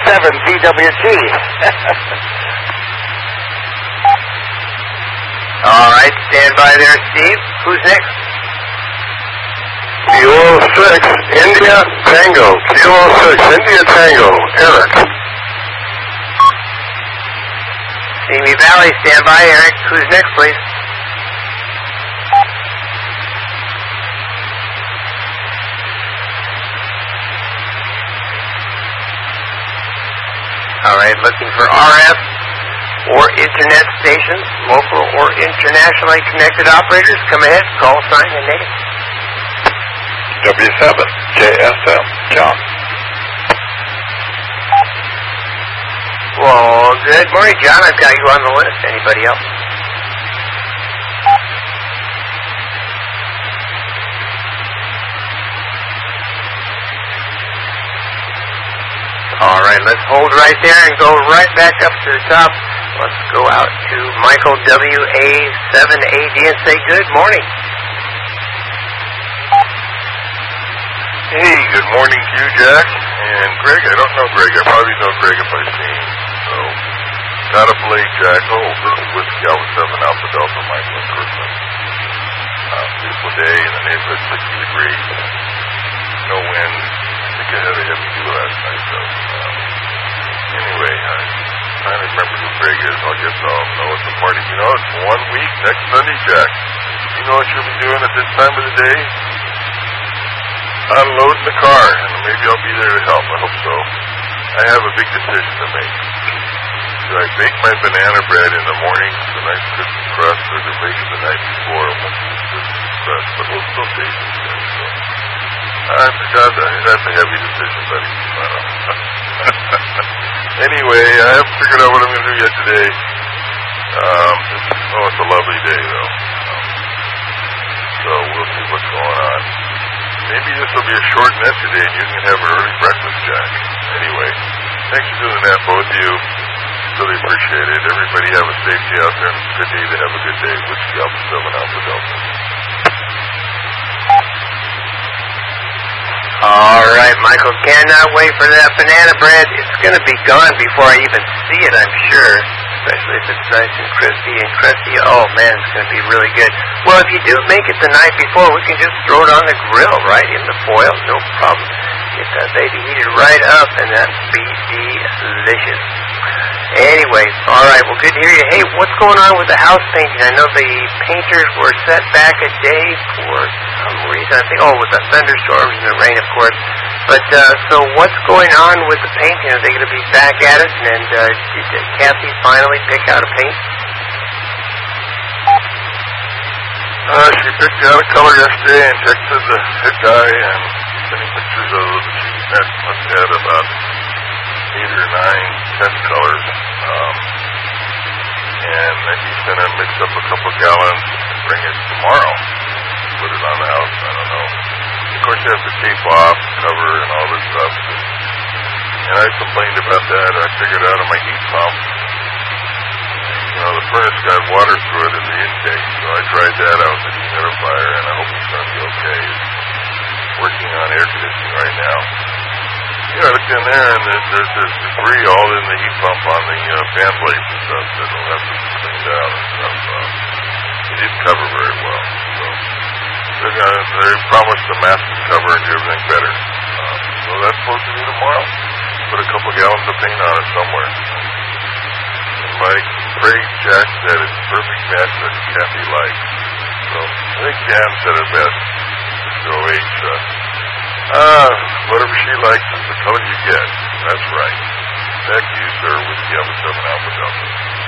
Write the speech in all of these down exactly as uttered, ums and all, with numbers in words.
seven G W T. All right, stand by there, Steve. Who's next? Kilo six, India Tango. Kilo six, India Tango. Eric. Simi Valley, stand by, Eric. Who's next, please? All right, looking for R F or internet stations, local or internationally connected operators. Come ahead, call sign and name. W seven, J S M, John. Well, good morning, John. I've got you on the list. Anybody else? All right, let's hold right there and go right back up to the top. Let's go out to Michael W A seven A D and say good morning. Hey, good morning to you, Jack. And Greg, I don't know Greg. I probably know Greg if I see him. So, got a Blake Jack. Oh, Whiskey Alpha seven Alpha Delta Michael in person. Uh, beautiful day in the neighborhood, sixty degrees. No wind. I think I had a heavy dew last night, so. Um, anyway, I'm trying to remember who Greg is. I guess I'll know it's a party. You know, it's one week next Sunday, Jack. You know what you'll be doing at this time of the day? Unloading the car, and maybe I'll be there to help. I hope so. I have a big decision to make. Do I bake my banana bread in the morning with a nice crispy crust, or do I bake it the night before with a crispy crust? But we'll still taste it. So. I forgot that. That's a heavy decision, buddy. Anyway, I haven't figured out what I'm going to do yet today. Um, oh, it's a lovely day, though. Um, so we'll see what's going on. Maybe this will be a short net today and you can have an early breakfast, Jack. Anyway, thanks for doing that, both of you. Really appreciate it. Everybody have a safe day out there and good day to have a good day. Whiskey Alpha seven Alpha Delta. All right, Michael, cannot wait for that banana bread. It's going to be gone before I even see it, I'm sure. Especially if it's nice and crispy and crusty. Oh, man, it's going to be really good. Well, if you do make it the night before, we can just throw it on the grill, right, in the foil. No problem. Get that baby heated right up, and that would be delicious. Anyway, all right, well, good to hear you. Hey, what's going on with the house painting? I know the painters were set back a day for some reason. I think, oh, with the thunderstorms and the rain, of course. But, uh, so what's going on with the painting? Are they going to be back at it? And uh, did Kathy finally pick out a paint? Uh, she picked out a color yesterday and texted the head guy and sending pictures of the sheet that must have had about eight or nine test colors. Um, and then he's going to mix up a couple gallons and bring it tomorrow. Put it on the house. I don't know. Of course, you have to tape off, cover, and all this stuff. And I complained about that. I figured out on my heat pump. You know, the furnace got water through it in the intake, so I tried that out in the dehumidifier, and I hope it's going to be okay. It's working on air conditioning right now. You know, I looked in there, and there's, there's this debris all in the heat pump on the uh, fan blades and stuff that will have to be cleaned out and stuff. Uh, it didn't cover very well, so they're gonna, they promised to mask and cover and do everything better. Uh, so that's supposed to be tomorrow. Put a couple gallons of paint on it somewhere. And Mike, pray Jack said it's a perfect match that Kathy likes. So I think Dan said it best. So H, uh, ah, whatever she likes is the color you get. That's right. Back to you, sir. Whiskey Alpha seven Alpha Delta.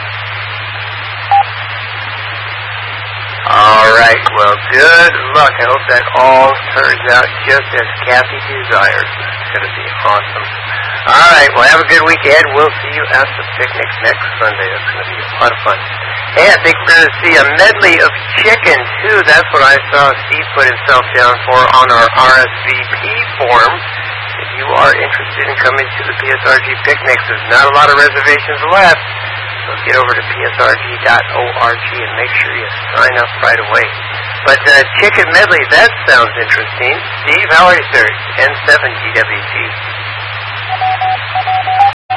All right, well, good luck. I hope that all turns out just as Kathy desires. It's going to be awesome. All right, well, have a good week ahead. We'll see you at the picnic next Sunday. That's going to be a lot of fun. Hey, I think we're going to see a medley of chicken, too. That's what I saw Steve put himself down for on our R S V P form. If you are interested in coming to the P S R G picnics, there's not a lot of reservations left. So get over to P S R G dot org and make sure you sign up right away. But uh, chicken medley, that sounds interesting. Steve, how are you, sir? N seven G W T.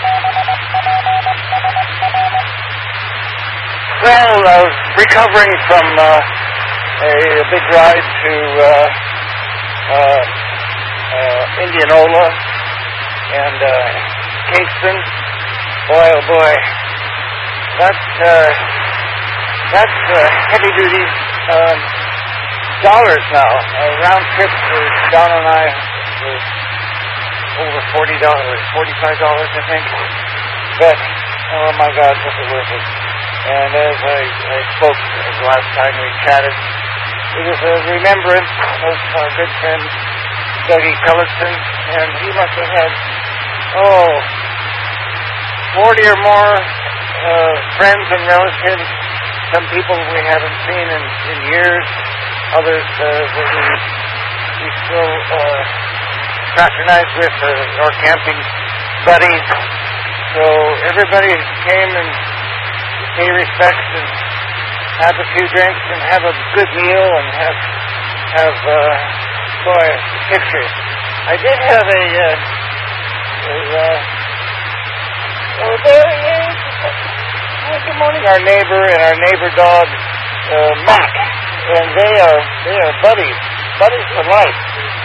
recovering from uh, a, a big ride to uh, uh, uh, Indianola and uh, Kingston. Boy, oh boy, that's uh, that's uh, heavy duty um, dollars now. A round trip for Don and I was over forty dollars, forty-five dollars, I think. But oh my God, was it worth it? And as I, I spoke the last time we chatted, it was a remembrance of our good friend Dougie Cullerton, and he must have had, oh, forty or more uh, friends and relatives, some people we haven't seen in, in years, others uh, that we, we still uh, fraternize with, uh, our camping buddies. So everybody came and pay respects and have a few drinks and have a good meal and have, have uh, boy, pictures. I did have a, uh, a uh, oh, there he is. Oh, good morning, our neighbor and our neighbor dog, uh, Mac. And they are, they are buddies, buddies for life.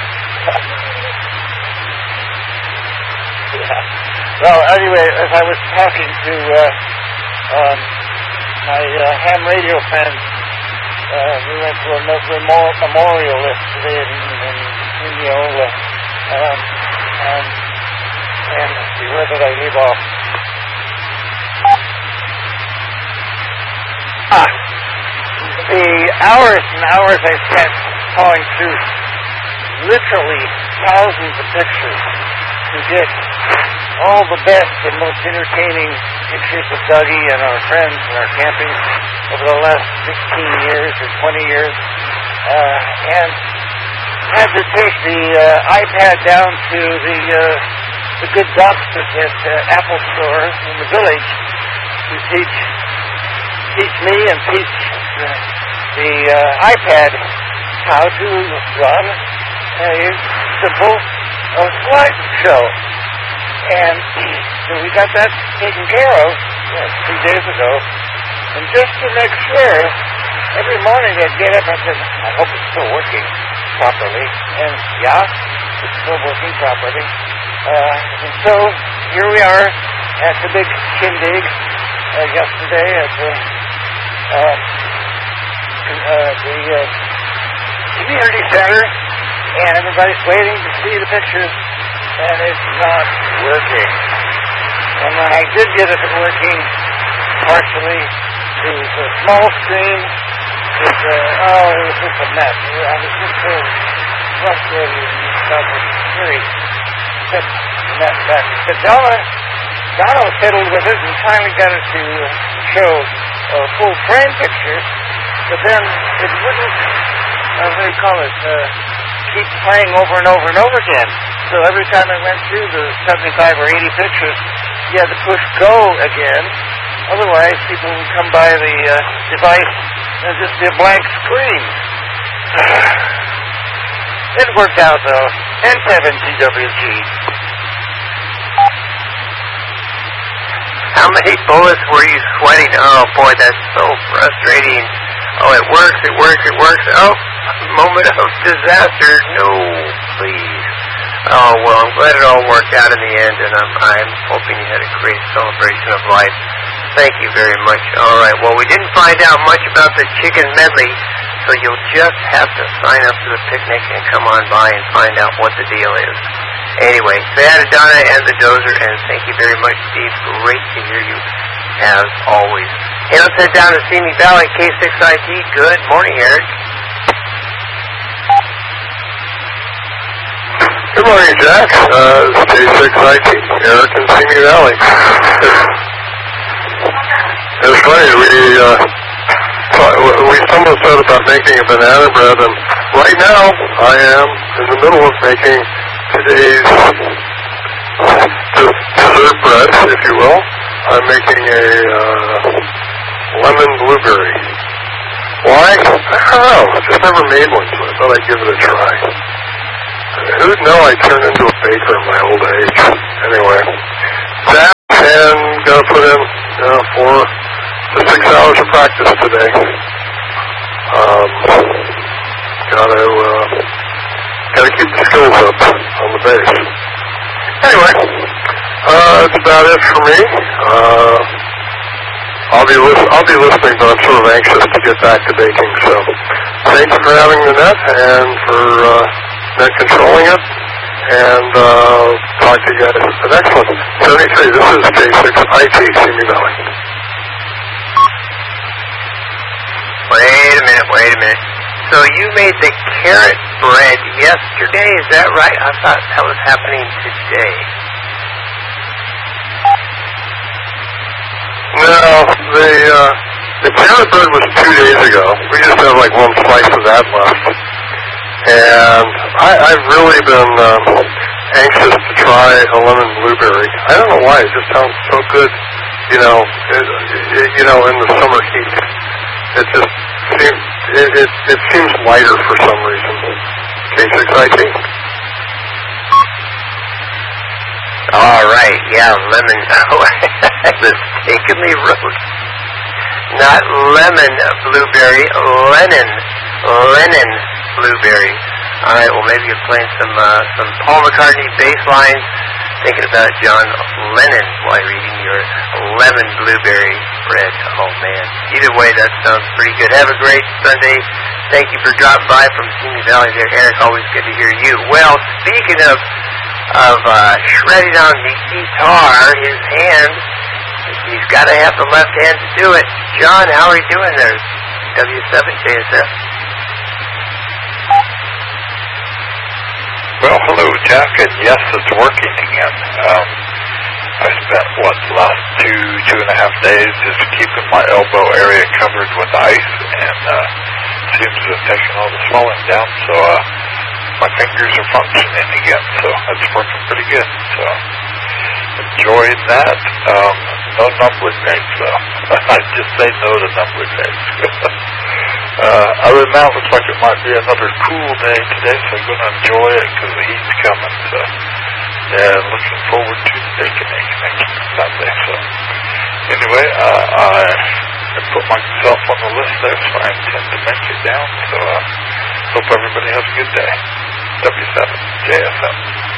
Yeah. Well, anyway, as I was talking to uh, um, my uh, ham radio friends, uh, we went to a memorial, memorial yesterday in, in Indianola. Um, um, and let's see, where did I leave off? Ah, the hours and hours I spent calling through literally thousands of pictures to get all the best and most entertaining pictures of Dougie and our friends and our camping over the last fifteen years or twenty years. Uh, and had to take the uh, iPad down to the uh, the good doctors at uh, Apple Store in the village to teach teach me and teach the, the uh, iPad how to run a simple uh, slideshow. And so we got that taken care of uh, three days ago. And just to make sure, every morning I'd get up and say, I hope it's still working properly. And yeah, it's still working properly. Uh, and so here we are at the big shindig uh, yesterday at the, uh, uh, the uh, community center. And everybody's waiting to see the pictures. And it's not working. And when I did get it working partially, it was a small screen. It, uh, oh, it was just a mess. I was just so frustrated and stuff. It was very set the mess back. But Donna, Donna was fiddled with it and finally got it to show uh, full frame pictures. But then it wouldn't, uh, what do you call it, uh, keep playing over and over and over again. So every time I went through the seventy-five or eighty pictures, you had to push go again. Otherwise, people would come by the uh, device and just be a blank screen. It worked out, though. N seven G W G. How many bullets were you sweating? Oh, boy, that's so frustrating. Oh, it works, it works, it works. Oh, moment of disaster. No, please. Oh, well, I'm glad it all worked out in the end, and I'm, I'm hoping you had a great celebration of life. Thank you very much. All right, well, we didn't find out much about the chicken medley, so you'll just have to sign up for the picnic and come on by and find out what the deal is. Anyway, say hi to Donna and the Dozer, and thank you very much, Steve. Great to hear you, as always. Hey, let's head down to Simi Valley, K six I T. Good morning, Eric. Good morning, Jack. Uh, this is K six I T, Eric in Simi Valley. It's funny, we, uh, we stumbled said about making a banana bread, and right now I am in the middle of making today's dessert bread, if you will. I'm making a uh, lemon blueberry. Why? I don't know. I just never made one, so I thought I'd give it a try. Who'd know I turned into a baker in my old age? Anyway, that and gonna put in uh, four to six hours of practice today. that's about it for me. Uh, I'll be lis- I'll be listening, but I'm sort of anxious to get back to baking. So, thank you for having the net and for uh, net controlling it. And uh, talk to you guys at the next one. seventy-three. This is J six I T, Simi Valley. Wait a minute. Wait a minute. So you made the carrot bread yesterday? Is that right? I thought that was happening today. No, the uh, the carrot bread was two days ago. We just have like one slice of that left, and I, I've really been um, anxious to try a lemon blueberry. I don't know why; it just sounds so good. You know, it, it, you know, in the summer heat, it just seems it, it, it seems lighter for some reason. K six I T. All right, yeah, lemon. I mistakenly wrote not lemon blueberry, Lennon, Lennon blueberry. All right, well maybe you're playing some uh, some Paul McCartney bass lines, thinking about John Lennon while you're eating your lemon blueberry bread. Oh man, either way, that sounds pretty good. Have a great Sunday. Thank you for dropping by from Simi Valley there, Eric. Always good to hear you. Well, speaking of of uh, shredding on the guitar, his hand, he's got to have the left hand to do it. John, how are you doing there? W seven J S F. Well, hello, Jack, and yes, it's working again. Um, I spent, what, the last two, two and a half days just keeping my elbow area covered with ice, and uh, seems to have taken all the swelling down, so uh, my fingers are functioning again, so it's working pretty good. So, enjoying that. Um, no numbling eggs, though. I just say no to numbling eggs. uh, other than that, looks like it might be another cool day today, so I'm going to enjoy it because the heat's coming. So, yeah, looking forward to the bacon egg next Sunday. So, anyway, uh, I, I put myself on the list there, so I intend to make it down. So, uh, hope everybody has a good day. W seven J S M.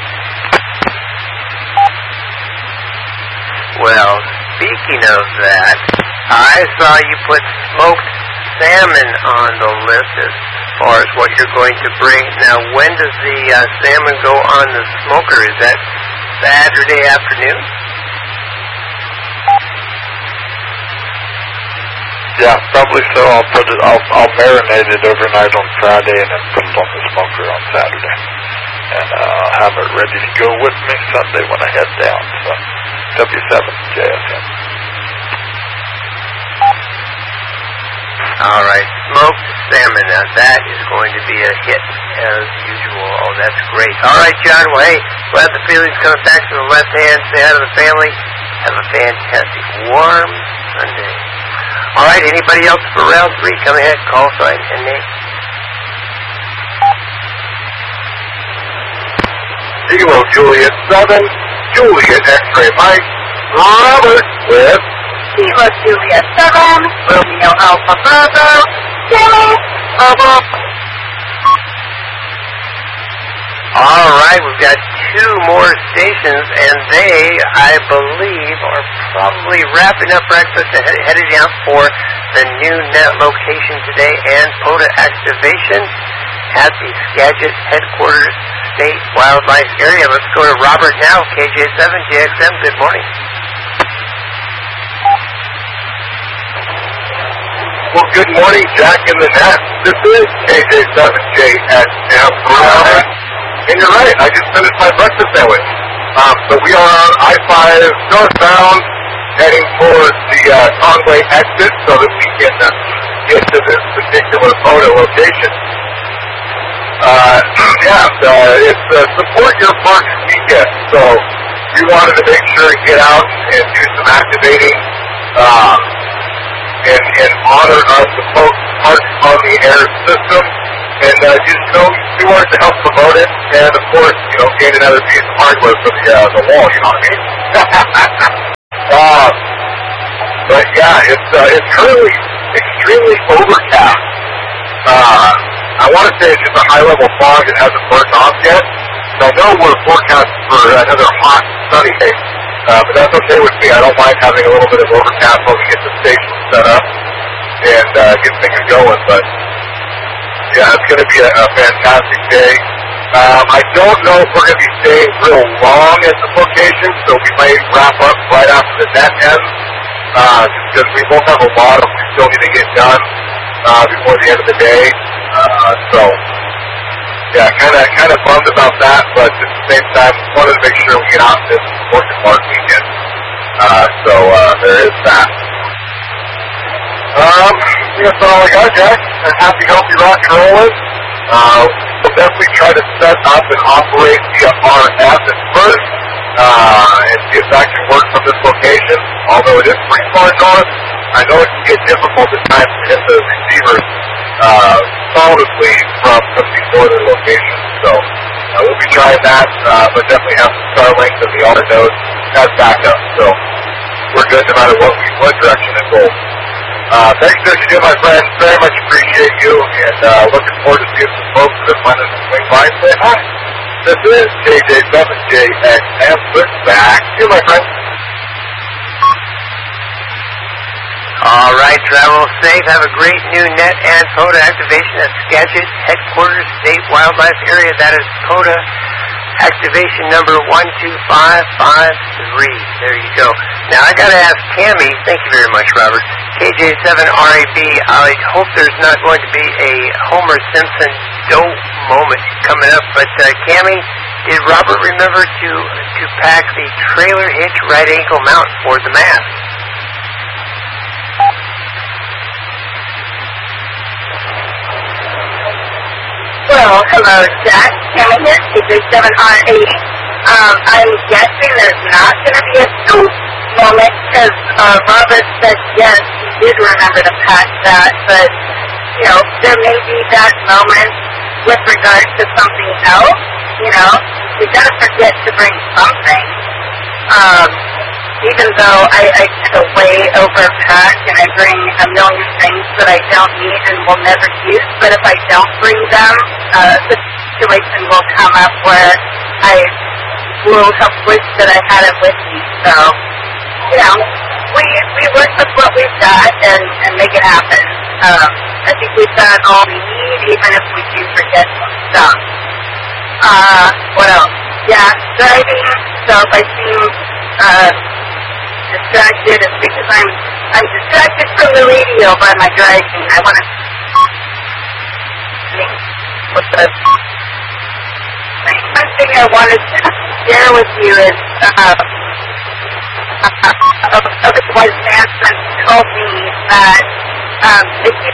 Well, speaking of that, I saw you put smoked salmon on the list as far as what you're going to bring. Now, when does the uh, salmon go on the smoker? Is that Saturday afternoon? Yeah, probably so. I'll put it. I'll, I'll marinate it overnight on Friday and then put it on the smoker on Saturday, and uh, I'll have it ready to go with me Sunday when I head down. So, W seven J S M. All right, smoked salmon. Now that is going to be a hit as usual. Oh, that's great. All right, John. Well, hey, glad the feeling's coming back to the left hand. Say hi to the family. Have a fantastic warm Sunday. All right, anybody else for round three? Come ahead, call sign and name. Kilo Juliet seven, Juliet X-ray Mike, Robert with Kilo Juliet seven, Romeo Alpha Bravo, Kilo Bravo. All right, we've got two more stations, and they, I believe, are probably wrapping up breakfast and heading out for the new net location today and POTA activation at the Skagit Headquarters State Wildlife Area. Let's go to Robert now, K J seven J X M. Good morning. Well, good morning, Jack in the net. This is K J seven J X M. And you're right, I just finished my breakfast sandwich. Um, so we are on I five northbound, heading towards the uh, Conway exit so that we can uh, get to this particular photo location. Uh, yeah, uh, it's uh, support your parks weekend. So we wanted to make sure to get out and do some activating um, and, and honor us the Parks on the Air system. And uh, just, you know, we wanted to help promote it, and of course, you know, gain another piece of hardware for the, uh, the wall, you know what I mean? uh, but yeah, it's, uh, it's currently extremely overcast. Uh, I want to say it's just a high-level fog that hasn't burnt off yet. So I know we're forecast for another hot, sunny day. Uh, but that's okay with me. I don't mind having a little bit of overcast while we get the station set up and uh, get things going. But yeah, it's going to be a, a fantastic day. Um, I don't know if we're going to be staying real long at this location, so we might wrap up right after the net ends, uh, because we both have a lot of we still need to get done uh, before the end of the day. Uh, so yeah, kind of kind of bummed about that, but at the same time, wanted to make sure we get out this working hard weekend. Uh, so uh, there is that. Um, that's all I got, Jack. Happy, healthy rock and rolling. Uh, we'll definitely try to set up and operate via R F at first, uh, and see if that can work from this location. Although it is pretty far north, I know it can get difficult at times to hit the receivers uh, solidly from some of these northern locations. So uh, we'll be trying that, uh, but definitely have some Starlink and the other nodes as backup. So we're good no matter what, we, what direction it goes. Uh, thanks for what you do, my friend. Very much appreciate you, and uh, looking forward to seeing some folks that are planning to swing by and say hi. This is J J seven J X M. Back to you, my friend. All right, travel safe. Have a great new net and POTA activation at Skagit Headquarters State Wildlife Area. That is POTA activation number one two five five three. There you go. Now, I got to ask Tammy, thank you very much, Robert, K J seven R A B, I hope there's not going to be a Homer Simpson dope moment coming up, but uh, Tammy, did Robert remember to, to pack the trailer hitch right ankle mount for the mast? Well, hello, Jack. Tammy here, K J seven R A B. Um, I'm guessing there's not going to be a dope moment because uh, Robert said yes, he did remember to pack that, but, you know, there may be that moment with regard to something else, you know. We gotta forget to bring something. Um, even though I, I tend to way overpack and I bring a million things that I don't need and will never use, but if I don't bring them, uh, the situation will come up where I will have wished that I had it with me. So, you know, we we work with what we've got and, and make it happen. Um, I think we've got all we need, even if we do forget some stuff. Uh, what else? Yeah, driving. So if I seem uh, distracted, it's because I'm I'm distracted from the radio by my driving. I want to with the one thing I wanted to share with you is uh, a, a wise man told me that um, if you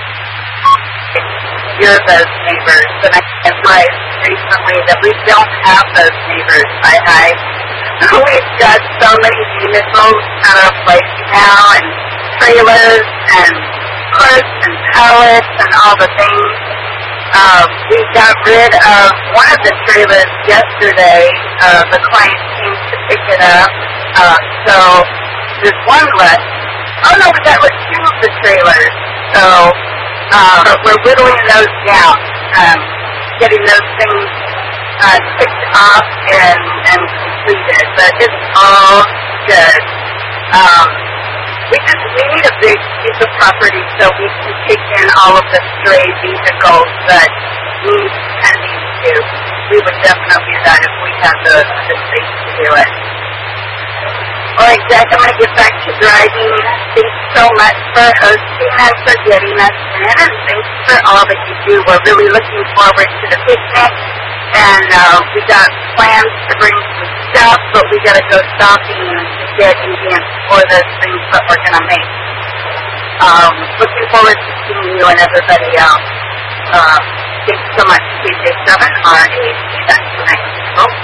hear those neighbors, and I realized recently that we don't have those neighbors. I, I we've got so many vehicles kind of placed now, and trailers, and carts, and pallets, and all the things. Um, we got rid of one of the trailers yesterday. Uh, the client came to pick it up. Uh, so there's one left. Oh no, we got rid of two of the trailers. So uh, we're whittling those down, um, getting those things uh, picked off and, and completed. But it's all good. Um, We just we need a big piece of property so we can take in all of the stray vehicles that need tending to. We would definitely do that if we had the, the space to do it. All right, Jack, I'm going to get back to driving. Thanks so much for hosting and for getting us in, and thanks for all that you do. We're really looking forward to the picnic, and uh, we got plans to bring some stuff, but we got to go shopping to get ingredients for those things that we're going to make. Um, looking forward to seeing you and everybody else. Uh, thanks so much, K J seven R A B. That's the next one.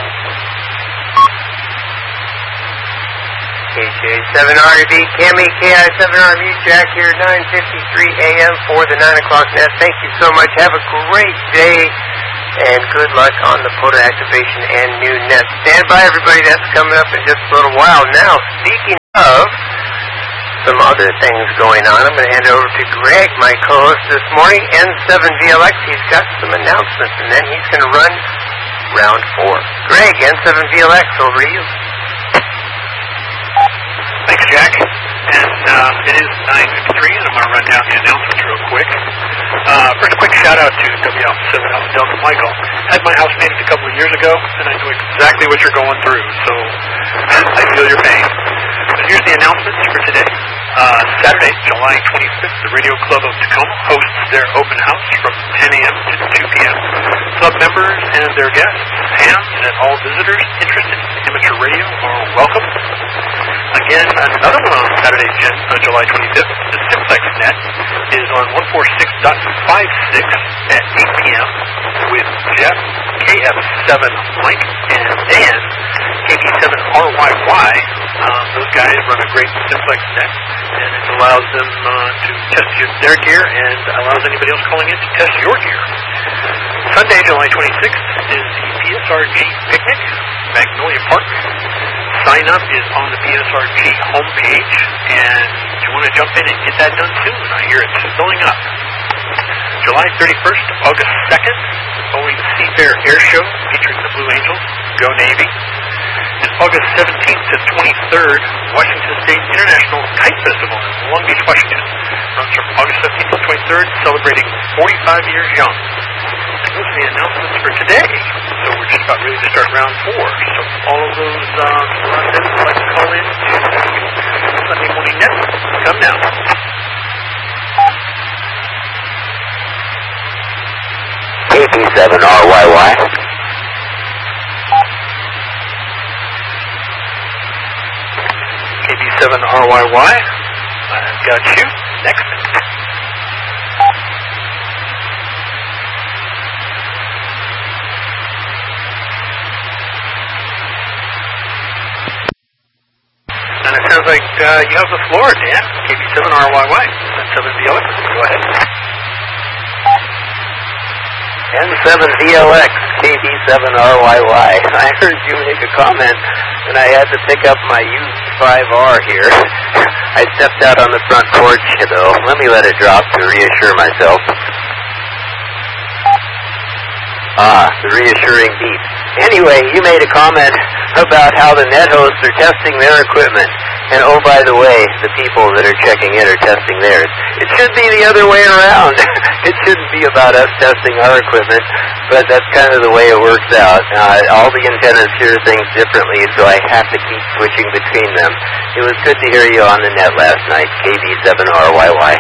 K J seven R A B, Cammy, K I seven R M U, Jack here, nine fifty-three A M for the nine o'clock net. Thank you so much. Have a great day, and good luck on the POTA activation and new net. Stand by, everybody. That's coming up in just a little while. Now, speaking of some other things going on, I'm going to hand it over to Greg, my co-host this morning, N seven V L X. He's got some announcements, and then he's going to run round four. Greg, N seven V L X, over to you. uh, it is nine fifty-three, and I'm going to run down the announcements real quick. Uh, first, a quick shout-out to W Alpha seven Alpha Delta Michael. Had my housemates a couple of years ago, and I know exactly what you're going through, so I feel your pain. But here's the announcements for today. Uh, Saturday, July twenty-fifth, the Radio Club of Tacoma hosts their open house from ten a.m. to two p.m. Club members and their guests, fans, and all visitors interested in amateur radio are welcome. Again, another one on Saturday, uh, July twenty-fifth, the Simplex Net is on one forty-six point five six at eight p.m. with Jeff, K F seven Mike, and Dan, K B seven R Y Y. Um, those guys run a great Simplex Net, and it allows them uh, to test your, their gear and allows anybody else calling in to test your gear. Sunday, July twenty-sixth, is the P S R G Picnic, Magnolia Park. Sign up is on the P S R G homepage, and if you want to jump in and get that done soon, I hear it's filling up. July thirty-first, August second, Boeing Seafair Air Show featuring the Blue Angels, Go Navy. And August seventeenth to twenty-third, Washington State International Kite Festival in Long Beach, Washington. Runs from August seventeenth to twenty-third, celebrating forty-five years young. And those are the announcements for today. So we're just about ready to start round four. So all of those uh, that would like to call in to Sunday Morning Net, come now. K B seven R Y Y. K B seven R Y Y. I've got you. Next. And it sounds like uh, you have the floor, Dan. K B seven R Y Y. That's seven V L X. Go ahead. N seven V L X, K B seven R Y Y. I heard you make a comment, and I had to pick up my used five R here. I stepped out on the front porch, though. Let me let it drop to reassure myself. Ah, the reassuring beep. Anyway, you made a comment about how the net hosts are testing their equipment. And oh, by the way, the people that are checking in are testing theirs. It should be the other way around. It shouldn't be about us testing our equipment, but that's kind of the way it works out. Uh, all the antennas hear things differently, so I have to keep switching between them. It was good to hear you on the net last night, K B seven R Y Y.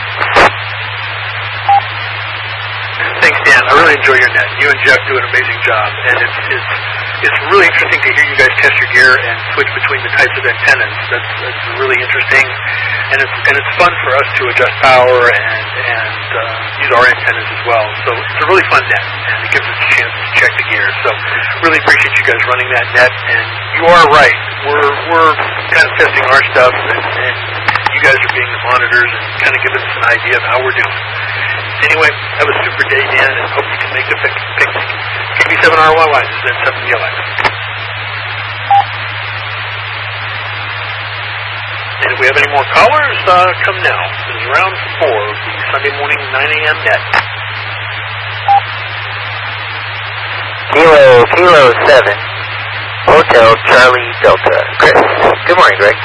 Thanks, Dan. I really enjoy your net. You and Jeff do an amazing job, and it's it's it's really interesting to hear you guys test your gear and switch between the types of antennas. That's that's really interesting, and it's and it's fun for us to adjust power and and uh, use our antennas as well. So it's a really fun net, and it gives us a chance to check the gear. So really appreciate you guys running that net. And you are right. We're we're kind of testing our stuff, and, and you guys are being the monitors and kind of giving us an idea of how we're doing. Anyway, have a super day, Dan, and hope you can make the pic- picnic. K B seven R Y Y, this is N seven V L X. And if we have any more callers, uh, come now. This is round four of the Sunday morning nine a.m. net. Kilo, Kilo seven, Hotel Charlie Delta. Chris, good morning, Greg.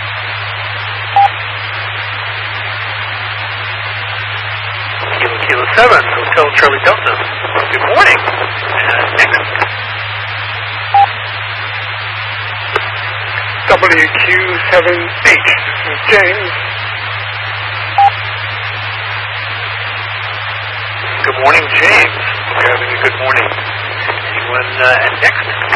Kilo, Kilo seven, Hotel Charlie Delta. Good morning. And next. W Q seven H, James. Good morning, James. Hope you're having a good morning. Anyone uh, and next?